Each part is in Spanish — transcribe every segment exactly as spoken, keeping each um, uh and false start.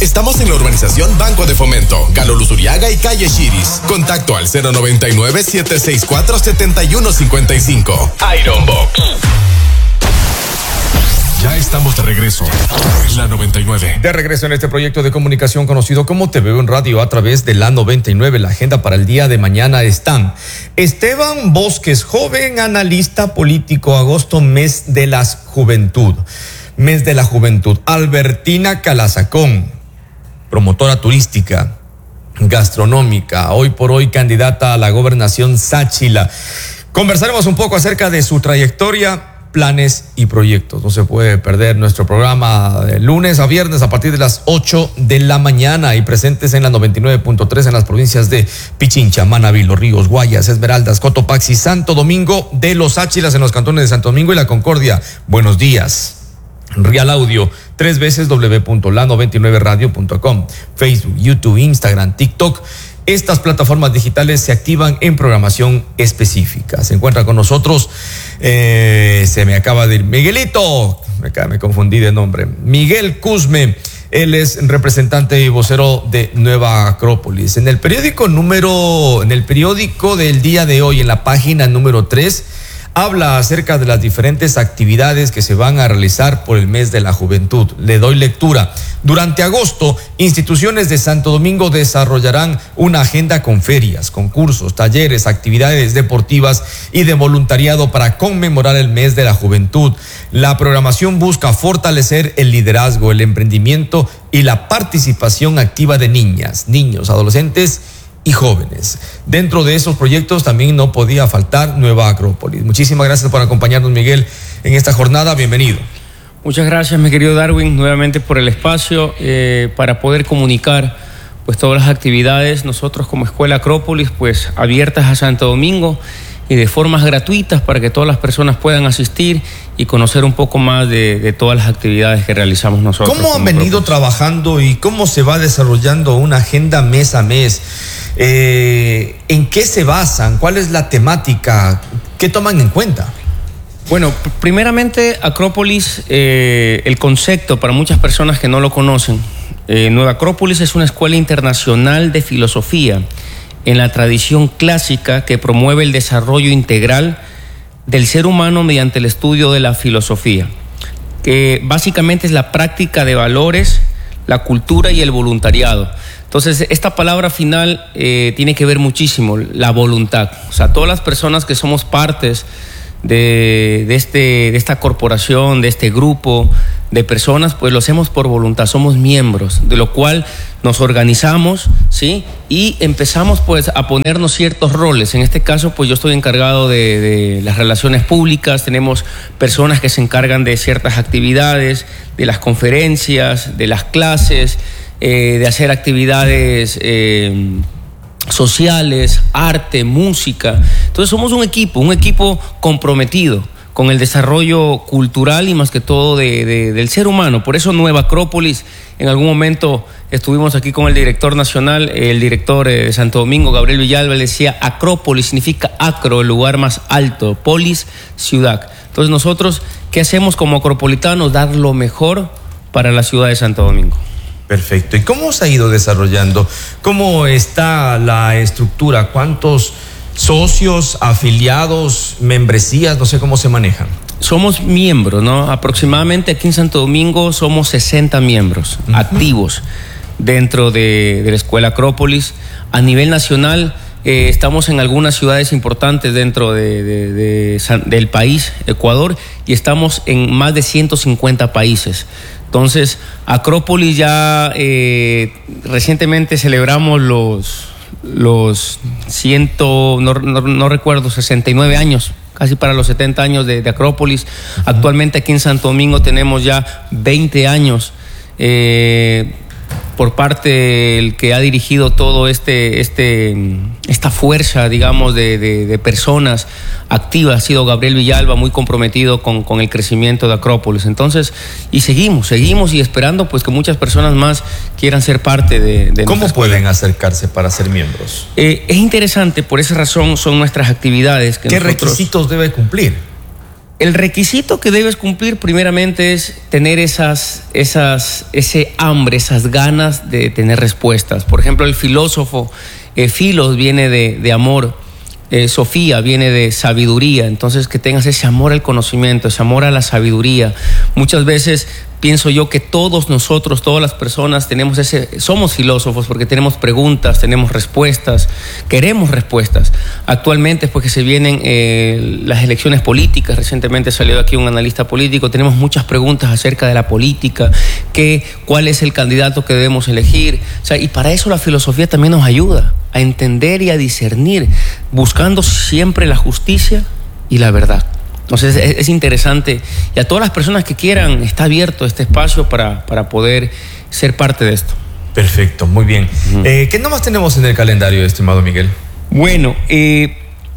Estamos en la urbanización Banco de Fomento, Galo Luzuriaga y Calle Chiris. Contacto al cero noventa y nueve, siete seis cuatro, siete uno cinco cinco. Iron Box. Ya estamos de regreso. La noventa y nueve. De regreso en este proyecto de comunicación conocido como T V en Radio a través de la noventa y nueve. La agenda para el día de mañana están: Esteban Bosques, joven analista político, agosto, mes de la juventud. Mes de la juventud. Albertina Calazacón, promotora turística, gastronómica, hoy por hoy candidata a la gobernación Sáchila. Conversaremos un poco acerca de su trayectoria, planes y proyectos. No se puede perder nuestro programa de lunes a viernes a partir de las ocho de la mañana y presentes en la noventa y nueve punto tres en las provincias de Pichincha, Manabí, Los Ríos, Guayas, Esmeraldas, Cotopaxi, Santo Domingo de los Sáchilas en los cantones de Santo Domingo y La Concordia. Buenos días. Real Audio, tres veces doble u doble u doble u punto la noventa y nueve radio punto com, Facebook, YouTube, Instagram, TikTok. Estas plataformas digitales se activan en programación específica. Se encuentra con nosotros, eh, se me acaba de ir, Miguelito, me, me confundí de nombre, Miguel Cusme. Él es representante y vocero de Nueva Acrópolis. En el periódico número, en el periódico del día de hoy, en la página número tres, habla acerca de las diferentes actividades que se van a realizar por el mes de la juventud. Le doy lectura. Durante agosto, instituciones de Santo Domingo desarrollarán una agenda con ferias, concursos, talleres, actividades deportivas y de voluntariado para conmemorar el mes de la juventud. La programación busca fortalecer el liderazgo, el emprendimiento y la participación activa de niñas, niños, adolescentes y jóvenes. Dentro de esos proyectos también no podía faltar Nueva Acrópolis. Muchísimas gracias por acompañarnos, Miguel, en esta jornada. Bienvenido. Muchas gracias, mi querido Darwin, nuevamente por el espacio eh, para poder comunicar pues todas las actividades. Nosotros como Escuela Acrópolis, pues abiertas a Santo Domingo y de formas gratuitas para que todas las personas puedan asistir y conocer un poco más de, de todas las actividades que realizamos nosotros. ¿Cómo han venido Acrópolis trabajando y cómo se va desarrollando una agenda mes a mes? Eh, ¿En qué se basan? ¿Cuál es la temática? ¿Qué toman en cuenta? Bueno, primeramente Acrópolis, eh, el concepto para muchas personas que no lo conocen, eh, Nueva Acrópolis es una escuela internacional de filosofía en la tradición clásica que promueve el desarrollo integral del ser humano mediante el estudio de la filosofía, que básicamente es la práctica de valores, la cultura y el voluntariado. Entonces, esta palabra final eh, tiene que ver muchísimo, la voluntad. O sea, todas las personas que somos partes de, de, este, de esta corporación, de este grupo de personas, pues lo hacemos por voluntad, somos miembros, de lo cual nos organizamos, ¿sí? Y empezamos pues a ponernos ciertos roles. En este caso, pues yo estoy encargado de, de las relaciones públicas, tenemos personas que se encargan de ciertas actividades, de las conferencias, de las clases, eh, de hacer actividades eh, sociales, arte, música. Entonces somos un equipo, un equipo comprometido con el desarrollo cultural y más que todo de, de, del ser humano. Por eso Nueva Acrópolis, en algún momento estuvimos aquí con el director nacional, el director de Santo Domingo, Gabriel Villalba, le decía Acrópolis significa acro, el lugar más alto, polis, ciudad. Entonces nosotros, ¿qué hacemos como acropolitanos? Dar lo mejor para la ciudad de Santo Domingo. Perfecto. ¿Y cómo se ha ido desarrollando? ¿Cómo está la estructura? ¿Cuántos socios, afiliados, membresías? No sé cómo se manejan. Somos miembros, ¿no? Aproximadamente aquí en Santo Domingo somos sesenta miembros uh-huh. activos dentro de, de la Escuela Acrópolis. A nivel nacional eh, estamos en algunas ciudades importantes dentro de, de, de, de, del país, Ecuador, y estamos en más de ciento cincuenta países. Entonces, Acrópolis ya eh, recientemente celebramos los, los ciento, no, no, no recuerdo, sesenta y nueve años, casi para los setenta años de, de Acrópolis. Uh-huh. Actualmente aquí en Santo Domingo tenemos ya veinte años eh, por parte del que ha dirigido todo este, este, esta fuerza, digamos, de, de, de personas activas. Ha sido Gabriel Villalba, muy comprometido con, con el crecimiento de Acrópolis. Entonces, y seguimos, seguimos y esperando pues que muchas personas más quieran ser parte de, de ¿Cómo pueden acercarse para ser miembros? Eh, es interesante, por esa razón son nuestras actividades. Que ¿Qué nosotros, requisitos debe cumplir? El requisito que debes cumplir primeramente es tener esas, esas, ese hambre, esas ganas de tener respuestas. Por ejemplo, el filósofo eh, Filos viene de, de amor, eh, Sofía viene de sabiduría. Entonces, que tengas ese amor al conocimiento, ese amor a la sabiduría. Muchas veces pienso yo que todos nosotros, todas las personas tenemos ese, somos filósofos porque tenemos preguntas, tenemos respuestas, queremos respuestas. Actualmente, pues que se vienen eh, las elecciones políticas, recientemente salió aquí un analista político, tenemos muchas preguntas acerca de la política, que, cuál es el candidato que debemos elegir. O sea, y para eso la filosofía también nos ayuda a entender y a discernir, buscando siempre la justicia y la verdad. Entonces es, es interesante, y a todas las personas que quieran, está abierto este espacio para, para poder ser parte de esto. Perfecto, muy bien. Uh-huh. eh, ¿Qué nomás tenemos en el calendario, estimado Miguel? Bueno, eh,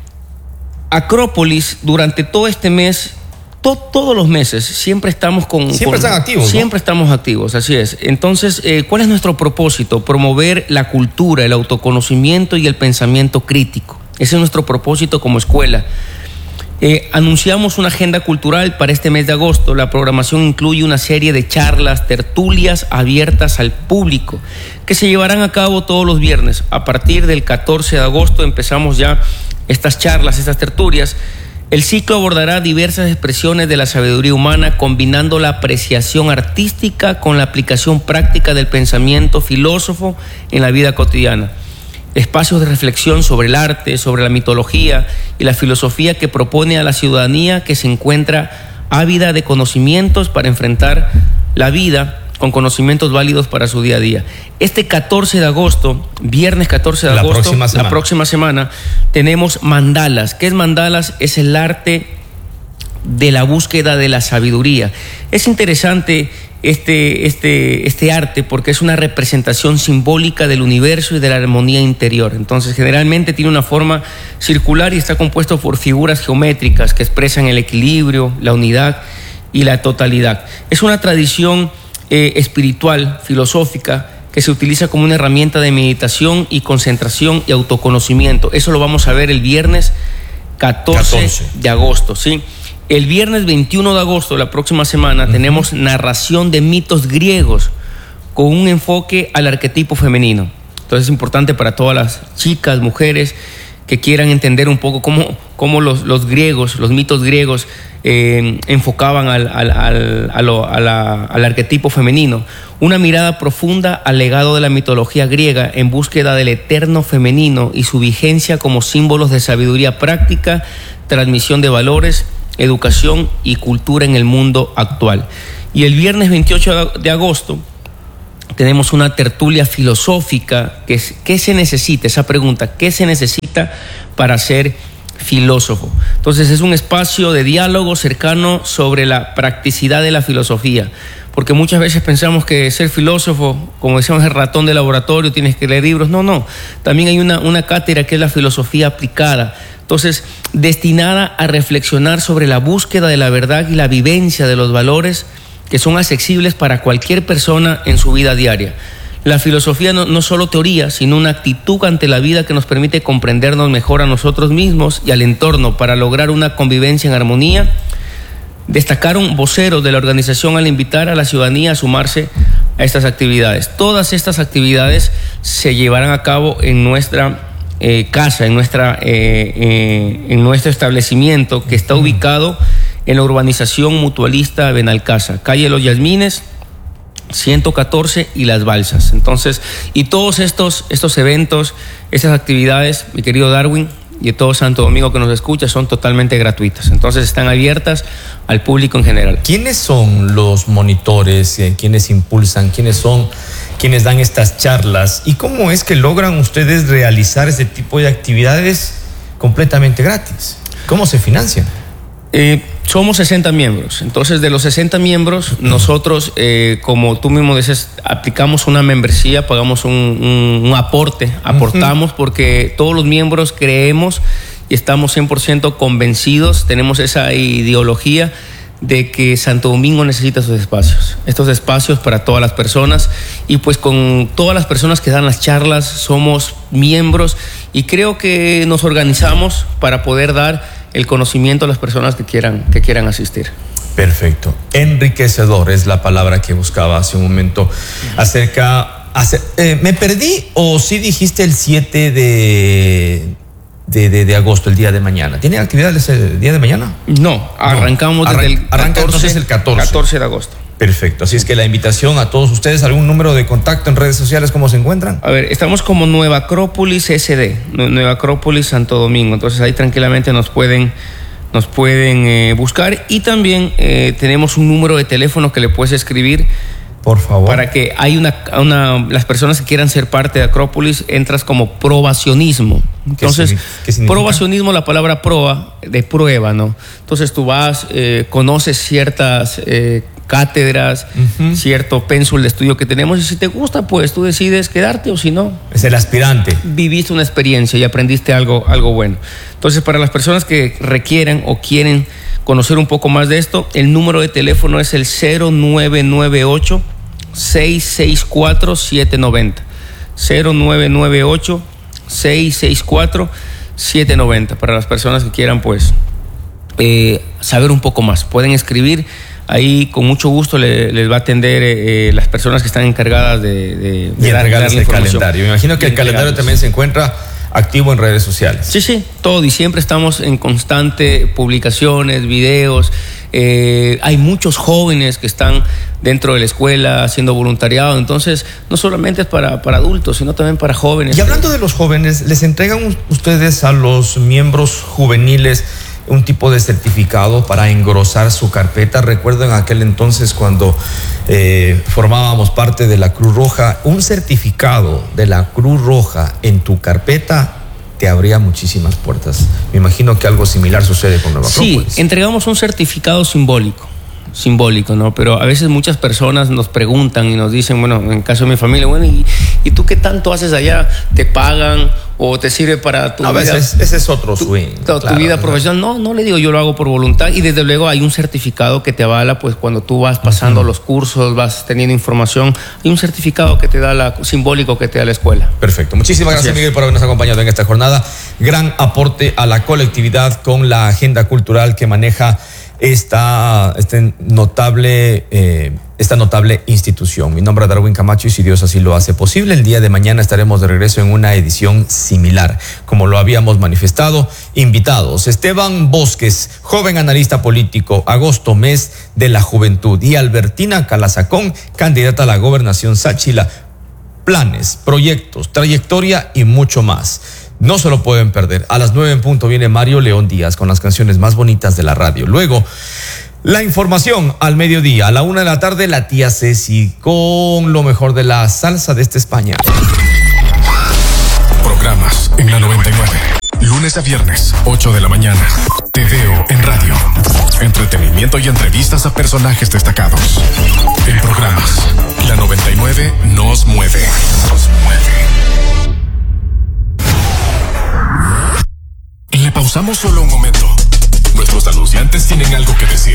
Acrópolis durante todo este mes, to, todos los meses, siempre estamos con... Siempre con, están activos, Siempre ¿no? estamos activos, así es. Entonces, eh, ¿cuál es nuestro propósito? Promover la cultura, el autoconocimiento y el pensamiento crítico. Ese es nuestro propósito como escuela. Eh, anunciamos una agenda cultural para este mes de agosto. La programación incluye una serie de charlas, tertulias abiertas al público que se llevarán a cabo todos los viernes. A partir del catorce de agosto empezamos ya estas charlas, estas tertulias. El ciclo abordará diversas expresiones de la sabiduría humana, combinando la apreciación artística con la aplicación práctica del pensamiento filósofo en la vida cotidiana. Espacios de reflexión sobre el arte, sobre la mitología y la filosofía que propone a la ciudadanía que se encuentra ávida de conocimientos para enfrentar la vida con conocimientos válidos para su día a día. Este catorce de agosto, viernes catorce de agosto, la próxima semana, la próxima semana tenemos mandalas. ¿Qué es mandalas? Es el arte de la búsqueda de la sabiduría. Es interesante Este, este, este arte porque es una representación simbólica del universo y de la armonía interior. Entonces, generalmente tiene una forma circular y está compuesto por figuras geométricas que expresan el equilibrio, la unidad y la totalidad. Es una tradición eh, espiritual, filosófica, que se utiliza como una herramienta de meditación y concentración y autoconocimiento. Eso lo vamos a ver el viernes catorce de agosto, ¿sí? El viernes veintiuno de agosto, la próxima semana, uh-huh. tenemos narración de mitos griegos con un enfoque al arquetipo femenino. Entonces es importante para todas las chicas, mujeres que quieran entender un poco cómo, cómo los, los griegos, los mitos griegos eh, enfocaban al, al, al, a lo, a la, al arquetipo femenino. Una mirada profunda al legado de la mitología griega en búsqueda del eterno femenino y su vigencia como símbolos de sabiduría práctica, transmisión de valores, educación y cultura en el mundo actual. Y el viernes veintiocho de agosto tenemos una tertulia filosófica. Que es, ¿qué se necesita? Esa pregunta, ¿qué se necesita para ser filósofo? Entonces es un espacio de diálogo cercano sobre la practicidad de la filosofía, porque muchas veces pensamos que ser filósofo, como decíamos, el ratón de laboratorio, tienes que leer libros. No, no, también hay una, una cátedra que es la filosofía aplicada. Entonces, destinada a reflexionar sobre la búsqueda de la verdad y la vivencia de los valores que son accesibles para cualquier persona en su vida diaria. La filosofía no, no solo teoría, sino una actitud ante la vida que nos permite comprendernos mejor a nosotros mismos y al entorno para lograr una convivencia en armonía. Destacaron voceros de la organización al invitar a la ciudadanía a sumarse a estas actividades. Todas estas actividades se llevarán a cabo en nuestra Eh, casa, en, nuestra, eh, eh, en nuestro establecimiento que está ubicado en la urbanización mutualista Benalcázar, calle Los Yasmines, ciento catorce y Las Balsas. Entonces, y todos estos, estos eventos, estas actividades, mi querido Darwin, y todo Santo Domingo que nos escucha, son totalmente gratuitas. Entonces están abiertas al público en general. ¿Quiénes son los monitores? Eh, ¿Quiénes impulsan? ¿Quiénes son quienes dan estas charlas? ¿Y cómo es que logran ustedes realizar este tipo de actividades completamente gratis? ¿Cómo se financian? Eh, somos sesenta miembros. Entonces, de los sesenta miembros, uh-huh. nosotros, eh, como tú mismo dices, aplicamos una membresía, pagamos un, un, un aporte, aportamos uh-huh. porque todos los miembros creemos y estamos cien por ciento convencidos, tenemos esa ideología de que Santo Domingo necesita esos espacios, estos espacios para todas las personas, y pues con todas las personas que dan las charlas somos miembros y creo que nos organizamos para poder dar el conocimiento a las personas que quieran, que quieran asistir. Perfecto. Enriquecedor es la palabra que buscaba hace un momento acerca... Hace, eh, ¿Me perdí o sí dijiste el siete de, de, de, de agosto, el día de mañana? ¿Tiene actividades el día de mañana? No, arrancamos no. desde Arran el catorce, arranca entonces el catorce. catorce de agosto. Perfecto, así es que la invitación a todos ustedes, ¿algún número de contacto en redes sociales? ¿Cómo se encuentran? A ver, estamos como Nueva Acrópolis S D, Nueva Acrópolis Santo Domingo, entonces ahí tranquilamente nos pueden, nos pueden eh, buscar y también eh, tenemos un número de teléfono que le puedes escribir. Por favor. Para que hay una, una, las personas que quieran ser parte de Acrópolis, entras como probacionismo. Entonces, ¿Qué significa? Probacionismo, la palabra proba, de prueba, ¿no? Entonces tú vas, eh, conoces ciertas eh, cátedras, uh-huh. cierto pénsul de estudio que tenemos y si te gusta, pues tú decides quedarte o si no. Es el aspirante. Viviste una experiencia y aprendiste algo, algo bueno. Entonces, para las personas que requieran o quieren conocer un poco más de esto, el número de teléfono es el cero nueve nueve ocho, seis seis cuatro, siete nueve cero. cero nueve nueve ocho, seis seis cuatro, siete nueve cero. Para las personas que quieran, pues, eh, saber un poco más. Pueden escribir. Ahí con mucho gusto le, les va a atender eh, las personas que están encargadas de, de, de y dar, entregarles dar el calendario. Me imagino que el calendario también se encuentra activo en redes sociales. Sí, sí, todo. Y siempre estamos en constante publicaciones, videos. Eh, hay muchos jóvenes que están dentro de la escuela haciendo voluntariado. Entonces, no solamente es para, para adultos, sino también para jóvenes. Y hablando de los jóvenes, ¿les entregan ustedes a los miembros juveniles un tipo de certificado para engrosar su carpeta? Recuerdo en aquel entonces cuando eh, formábamos parte de la Cruz Roja, un certificado de la Cruz Roja en tu carpeta te abría muchísimas puertas. Me imagino que algo similar sucede con Nueva Acrópolis. Sí, entregamos un certificado simbólico. simbólico, ¿no? Pero a veces muchas personas nos preguntan y nos dicen, bueno, en caso de mi familia, bueno, ¿y, ¿y tú qué tanto haces allá? ¿Te pagan o te sirve para tu no, vida? Ese, ese es otro swing. Tu, tu claro, vida claro. profesional. No, no le digo, yo lo hago por voluntad y desde luego hay un certificado que te avala, pues cuando tú vas pasando uh-huh. los cursos, vas teniendo información, hay un certificado que te da la, simbólico que te da la escuela. Perfecto. Muchísimas gracias, Miguel, por habernos acompañado en esta jornada. Gran aporte a la colectividad con la agenda cultural que maneja esta, este notable, eh, esta notable institución. Mi nombre es Darwin Camacho y si Dios así lo hace posible, el día de mañana estaremos de regreso en una edición similar, como lo habíamos manifestado. Invitados: Esteban Bosques, joven analista político, agosto, mes de la juventud, y Albertina Calazacón, candidata a la gobernación Sáchila. Planes, proyectos, trayectoria y mucho más. No se lo pueden perder. A las nueve en punto viene Mario León Díaz con las canciones más bonitas de la radio. Luego, la información al mediodía. A la una de la tarde, la tía Ceci con lo mejor de la salsa de esta España. Programas en la noventa y nueve. Lunes a viernes, ocho de la mañana. Te veo en radio. Entretenimiento y entrevistas a personajes destacados. En programas, la noventa y nueve nos mueve. Nos mueve. Le pausamos solo un momento. Nuestros anunciantes tienen algo que decir.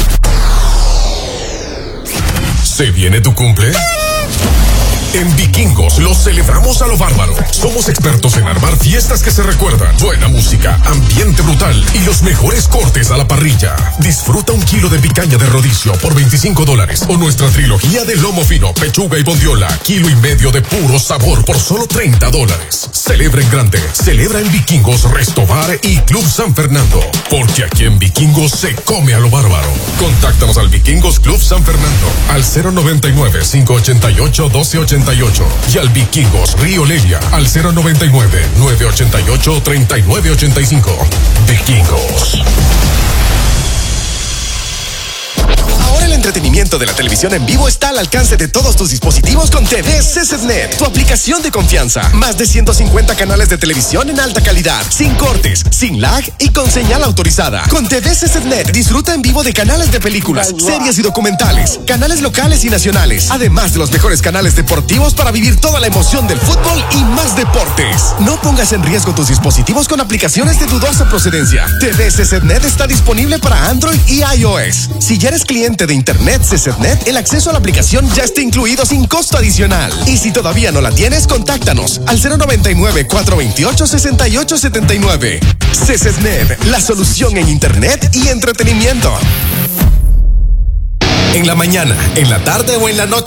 ¿Se viene tu cumple? En Vikingos lo celebramos a lo bárbaro. Somos expertos en armar fiestas que se recuerdan. Buena música, ambiente brutal y los mejores cortes a la parrilla. Disfruta un kilo de picaña de rodicio por veinticinco dólares o nuestra trilogía de lomo fino, pechuga y bondiola, kilo y medio de puro sabor por solo treinta dólares. Celebra en grande. Celebra en Vikingos, Restobar y Club San Fernando. Porque aquí en Vikingos se come a lo bárbaro. Contáctanos al Vikingos Club San Fernando al cero noventa y nueve, cinco ochenta y ocho, doce ochenta y ocho y al Vikingos Río Lelia al cero noventa y nueve, nueve ochenta y ocho, treinta y nueve ochenta y cinco. Vikingos. Ahora el entretenimiento de la televisión en vivo está al alcance de todos tus dispositivos con T V C C T Net, tu aplicación de confianza. Más de ciento cincuenta canales de televisión en alta calidad, sin cortes, sin lag y con señal autorizada. Con T V C C T Net disfruta en vivo de canales de películas, series y documentales, canales locales y nacionales, además de los mejores canales deportivos para vivir toda la emoción del fútbol y más deportes. No pongas en riesgo tus dispositivos con aplicaciones de dudosa procedencia. T V C C T Net está disponible para Android y iOS. Si ya eres cliente de Internet Internet CCTnet, el acceso a la aplicación ya está incluido sin costo adicional. Y si todavía no la tienes, contáctanos al cero noventa y nueve, cuatro veintiocho, sesenta y ocho setenta y nueve. CCTnet, la solución en Internet y entretenimiento. En la mañana, en la tarde o en la noche.